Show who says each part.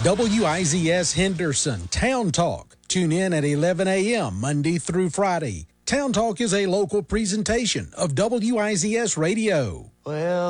Speaker 1: WIZS Henderson Town Talk. Tune in at 11 a.m. Monday through Friday. Town Talk is a local presentation of WIZS Radio.
Speaker 2: Well,